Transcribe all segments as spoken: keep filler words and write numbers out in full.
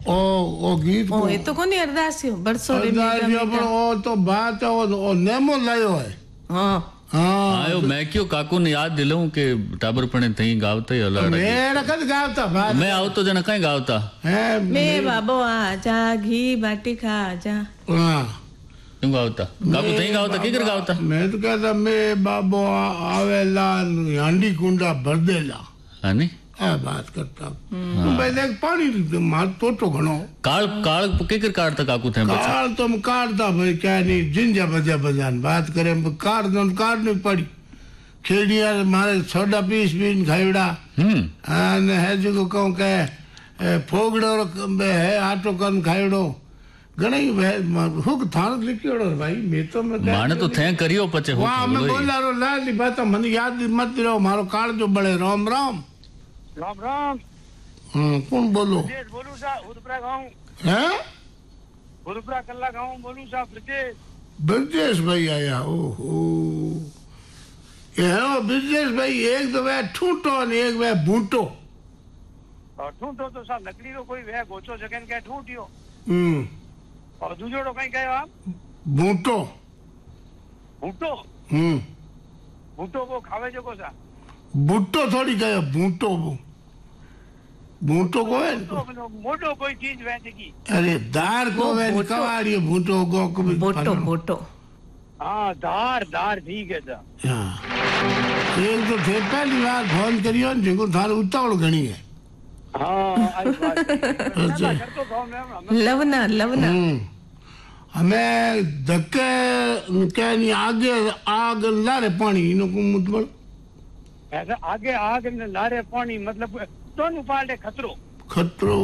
ओ ओ गीत ओ ये तो कोनी अरदासियो बरसो रे अरदासियो पर ओ तो बात है ओ नेमो लायो है। हां हां आयो मैं क्यों काकू ने याद दिलाऊं के टाबर पणे थई गावता ही अलाड़ा मैं कद गावता बात मैं आव तो जना कई गावता है मैं बाबो आजा घी बाटी खा आजा। हां तुम गावता काकू थई गावता की कर गावता मैं तो कहता मैं बाबो आवेला हांडी कुंडा भर देला हां नी आ बात करता मैं देख पानी मार तो तो घणो काल काल के कर काटता काकू थे काल तुम काटता भाई क्या नहीं जिंजा बजा बजान बात करे काट दो काट नहीं पड़ी खेड़िया मारे सोडा पीस बीन खाईड़ा हम्म अन है जो कहूं के फोगड़ो है आटो कन खाईड़ो घणई हुक थान लिखियोड़ो भाई मैं तो मैं माने तो थे करियो पचे हो वाह मैं बोला रो लाली बात मन याद मत रहो मारो काल जो बड़े राम राम राम राम। हां कौन बोलो ब्रजेश बोलू सा उदपुरा गांव हैं उदपुरा कल्ला गांव बोलू सा ब्रजेश ब्रजेश भाई आया ओहो ये है ब्रजेश भाई एक तो वे ठूटो और एक वे बूटो और ठूटो तो सा लकड़ी रो कोई वे गोचो जगन के ठूटियो हम्म और दूजोड़ो कहीं कहो आप बूटो बूटो हम्म बूटो वो खावे जो को सा बूटो थोड़ी कहे बूटो वो बूटो को है मोटो कोई चीज वैसे की अरे दार को वे कवाड़ी बूटो को कभी बोटो बोटो हाँ दार दार ठीक है सा हां एक तो थे पहली बार फोन करियो जिको थार उतावड़ घणी है हाँ आई बात अच्छा कर तो गांव में लवना लवना हमें धक्के के नहीं आगे आग लारे पानी इनो को मुतबल ऐसा आगे आग ने लारे पानी मतलब दोनों पाल्टे खतरो खतरो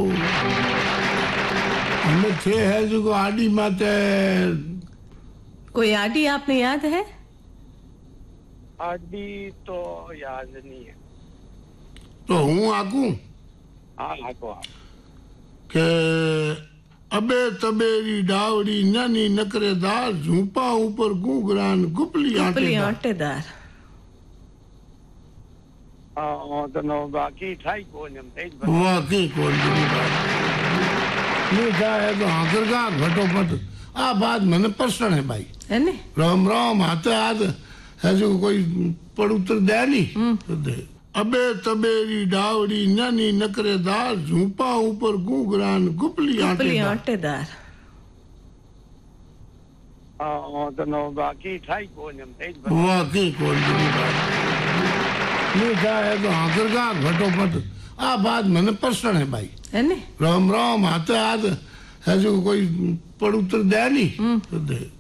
हमें थे है जो आडी माते कोई आडी आपने याद है आडी तो याद नहीं है तो हूँ आकू हाँ आको के अबे तबेरी डावड़ी नानी नकरेदार झूपा ऊपर गुगरान गुपली आटेदार आटेदार हाँ तो नो बाकी ठाई कौन हम तेज बन बाकी कौन नहीं बात नहीं था है तो आखिर का घटो पट आ बात मैंने प्रश्न है भाई है ने राम राम आते आते है जो कोई पड़ुतर दे नहीं तो दे अबे तबेरी डावड़ी नानी नकरेदार झूपा ऊपर गुगरान गुपली आटेदार आटेदार हाँ तो नो बाकी ठाई कौन हम तेज बन बाकी कौन नहीं बात नहीं था है तो आखिर का घटो पट आ बात मैंने प्रश्न है भाई है ने राम राम आते आते है जो कोई पड़ुतर दे नहीं तो दे